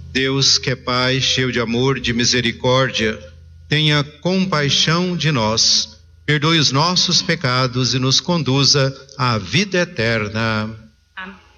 Deus, que é Pai, cheio de amor, de misericórdia, tenha compaixão de nós, perdoe os nossos pecados e nos conduza à vida eterna.